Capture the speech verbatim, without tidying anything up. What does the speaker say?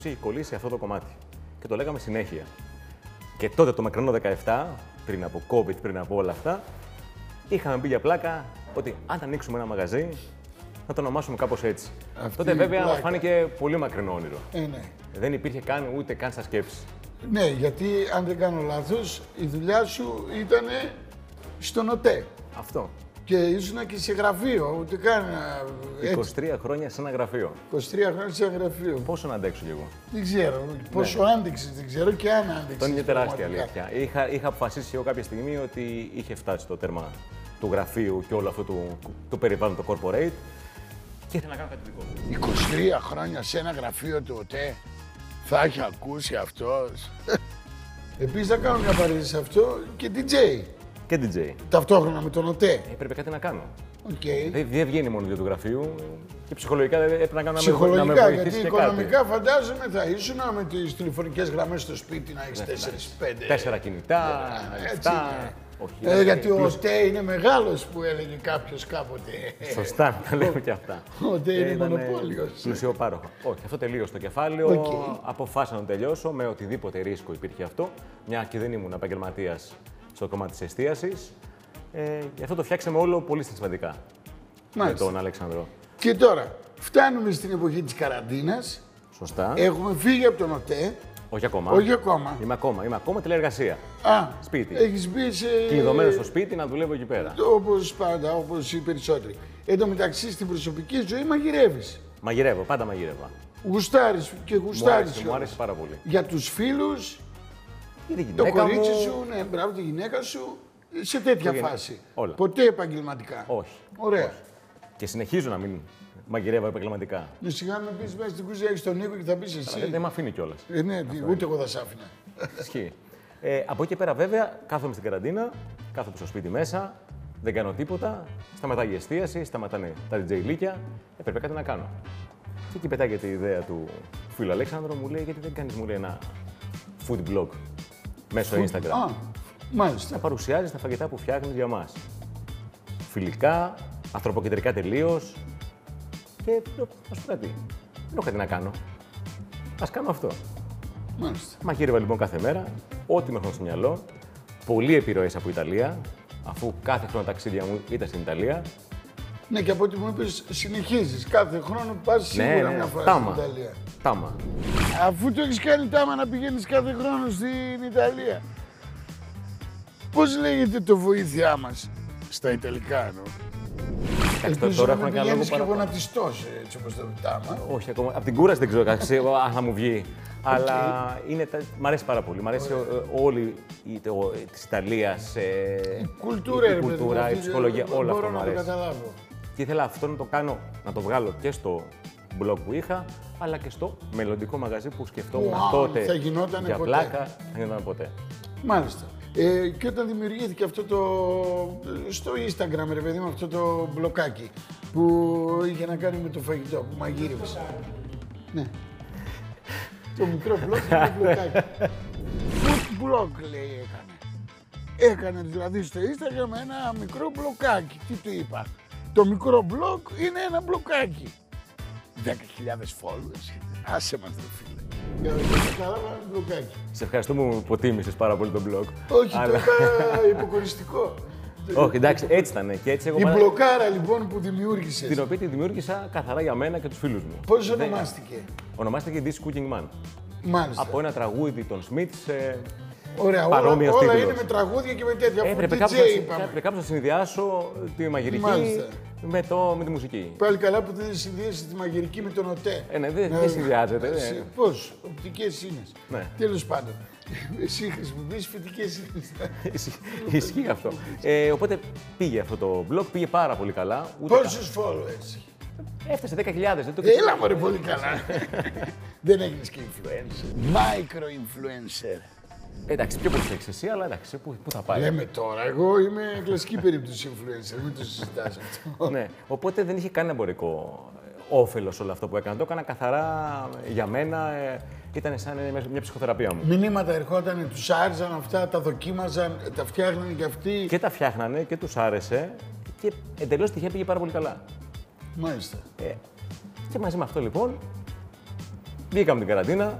Έχει κολλήσει αυτό το κομμάτι. Και το λέγαμε συνέχεια. Και τότε το μακρινό δεκαεπτά, πριν από COVID, πριν από όλα αυτά, είχαμε μπει για πλάκα ότι αν ανοίξουμε ένα μαγαζί, θα το ονομάσουμε κάπως έτσι. Αυτή τότε βέβαια πλάκα. μας φάνηκε πολύ μακρινό όνειρο. Ε, ναι. Δεν υπήρχε καν ούτε καν στα σκέψη. Ναι, γιατί αν δεν κάνω λάθος, η δουλειά σου ήταν στον ΟΤΕ. Αυτό. Και ήσουν και σε γραφείο, ούτε καν έτσι. είκοσι τρία χρόνια σε ένα γραφείο. είκοσι τρία χρόνια σε ένα γραφείο. Πόσο να αντέξω κι εγώ. Δεν ξέρω. Πόσο ναι. άντεξες, δεν ξέρω και αν άντεξες. Αυτό είναι μια τεράστια αλήθεια. Είχα, είχα αποφασίσει εγώ κάποια στιγμή ότι είχε φτάσει το τέρμα του γραφείου και όλο αυτό το, το περιβάλλον, το corporate. Και ήθελα να κάνω κάτι δικό μου. είκοσι τρία χρόνια σε ένα γραφείο του ΟΤΕ. Θα έχει ακούσει αυτός. Επίσης θα κάνω μια παρένθεση σε αυτό και ντι τζέι. Και ντι τζέι. Ταυτόχρονα με τον ΟΤΕ. Έπρεπε κάτι να κάνω. Okay. Δεν δε βγαίνει μόνο για του γραφείου και ψυχολογικά έπρεπε να κάνω ψυχολογικά, να με βοηθήσει γιατί και οικονομικά κάτι. φαντάζομαι θα ήσουν με τις τηλεφωνικές γραμμές στο σπίτι να έχεις τέσσερα πέντε. Τέσσερα κινητά, λεφτά. Όχι, ε, γιατί ο ΟΤΕ είναι μεγάλος που έλεγε κάποιος κάποτε. Σωστά, τα λέμε και αυτά. Ο ΟΤΕ είναι μονοπόλιος. Πλουσιοπάροχο. Όχι, αυτό τελείωσε το κεφάλαιο. Okay. Αποφάσισα να τελειώσω με οτιδήποτε ρίσκο υπήρχε αυτό, μια και δεν ήμουν επαγγελματίας στο κομμάτι της εστίασης. Ε, γι' αυτό το φτιάξαμε όλο πολύ συναισθηματικά. Με τον Αλέξανδρο. Και τώρα, φτάνουμε στην εποχή της καραντίνας. Σωστά. Έχουμε φύγει από τον ΟΤΕ. Όχι ακόμα. Όχι ακόμα. Είμαι ακόμα. Είμαι ακόμα τηλεεργασία. Α, σπίτι. Έχεις μπει σε... Κλειδωμένο στο σπίτι να δουλεύω εκεί πέρα. Όπως πάντα, όπως οι περισσότεροι. Εν τω μεταξύ, στην προσωπική ζωή μαγειρεύεις. Μαγειρεύω, πάντα μαγειρεύα. Γουστάρεις και γουστάρεις. Μου άρεσε, μου άρεσε πάρα πολύ. Για τους φίλους, το κορίτσι μου... σου, ναι, μπράβο, τη γυναίκα σου, σε τέτοια γυναίκα. φάση. Όλα. Ποτέ επαγγελματικά. Όχι. Ωραία. Όχι. Και συνεχίζω να μην μαγειρεύω επαγγελματικά. Ναι, σιγά με πεις μέσα στην κουζίνα, έχεις τον Νίκο και θα πεις εσύ. Δεν δε με αφήνει κιόλας. Ε, ναι, ούτε εγώ θα σ' άφηνα. Ισχύει. Ε, από εκεί και πέρα, βέβαια, κάθομαι στην καραντίνα, κάθομαι στο σπίτι μέσα, δεν κάνω τίποτα. Σταματάει η εστίαση, σταματάνε τα ντι τζέι λύκια. Έπρεπε κάτι να κάνω. Και εκεί πετάγεται η ιδέα του φίλου Αλέξανδρο, μου λέει: γιατί δεν κάνεις, μου λέει, ένα food blog μέσω Food... Instagram. Α, μάλιστα. Να παρουσιάζεις τα φαγητά που φτιάχνεις για μας. Φιλικά, ανθρωποκεντρικά τελείως. Και λέω: ας πω κάτι. Δεν έχω κάτι να κάνω. Ας κάνω αυτό. Μάλιστα. Μαγείρευα λοιπόν κάθε μέρα, ό,τι με έρχονταν στο μυαλό. Πολλοί επιρροές από Ιταλία, αφού κάθε χρόνο τα ταξίδια μου ήταν στην Ιταλία. Ναι, και από ό,τι μου είπες, συνεχίζεις. Κάθε χρόνο πας σίγουρα ναι, ναι, μια φορά τάμα. στην Ιταλία. Τάμα. Αφού το έχεις κάνει τάμα να πηγαίνεις κάθε χρόνο στην Ιταλία. Πώς λέγεται το βοήθειά μας στα Ιταλικά, εννοώ. Ελπίζω να μην πηγαίνεις και γονατιστός, έτσι όπως το τάμα. Όχι, ακόμα. Από την κούραση δεν ξέρω αν θα μου βγει. Okay. Αλλά είναι, μ' αρέσει πάρα πολύ. Μ' αρέσει yeah. όλη η, το, της Ιταλίας, η κουλτούρα, η, η, κουλτούρα, η ψυχολογία, όλο αυτό μου αρέσει. Το καταλάβω. Και ήθελα αυτό να το κάνω, να το βγάλω και στο blog που είχα, αλλά και στο μελλοντικό μαγαζί που σκεφτόμουν wow, τότε θα γινόταν για ποτέ. πλάκα, θα γινόταν ποτέ. Μάλιστα. Ε, και όταν δημιουργήθηκε αυτό το, στο Instagram, ρε παιδί μου, αυτό το μπλοκάκι που είχε να κάνει με το φαγητό, που μαγείρευες. Ναι. Το μικρό blog είναι το μπλοκάκι. Food blog, λέει, έκανε. Έκανε δηλαδή στο Instagram ένα μικρό μπλοκάκι. Τι του είπα. Το μικρό blog είναι ένα μπλοκάκι. δέκα χιλιάδες followers. Άσε μας, ρε φίλε. Κατάλαβα μπλοκάκι. Σε ευχαριστώ που μου υποτίμησες πάρα πολύ το blog. Όχι, αλλά... το είπα υποκοριστικό. Όχι, εντάξει, έτσι ήταν. Και έτσι εγώ η πάρα... μπλοκάρα λοιπόν που δημιούργησες. Την οποία τη δημιούργησα καθαρά για μένα και τους φίλους μου. Πώς ονομάστηκε? Ονομάστηκε This Cooking Man. Μάλιστα. Από ένα τραγούδι των Smiths. Ε... Ωραία, όλα, όλα είναι με τραγούδια και με τέτοια. Έπρεπε κάπως να συνδυάσω τη μαγειρική με, το, με τη μουσική. Πάλι καλά που δεν συνδυάσεις τη μαγειρική με τον ΟΤΕ. Ε, ναι, δεν δε συνδυάζεται. Ναι. Πώς, οπτικές σύνες. Ναι. Τέλος πάντων. Εσύ χρησιμοποιείς φυτικές σύνες. Ισχύει αυτό. Ε, οπότε πήγε αυτό το blog, πήγε πάρα πολύ καλά. Πόσους followers? Έφτασε δέκα χιλιάδες. Έλα μωρέ, πολύ καλά. Δεν έγινες και influencer. Micro-influencer. Εντάξει, πιο πολύ έχεις εσύ, αλλά εντάξει, πού, πού θα πάει. Λέμε τώρα, εγώ είμαι κλασική περίπτωση influencer, μην το συζητάς αυτό. Ναι, οπότε δεν είχε κανένα εμπορικό όφελος όλο αυτό που έκανα. Το έκανα καθαρά για μένα, ε, ήταν σαν μια ψυχοθεραπεία μου. Μηνύματα ερχόταν, τους άρεσαν αυτά, τα δοκίμαζαν, τα φτιάχνανε και αυτοί. Και τα φτιάχνανε και τους άρεσε και εντελώς τυχαία πήγε πάρα πολύ καλά. Μάλιστα. Ε, και μαζί με αυτό λοιπόν Βγήκαμε την καραντίνα,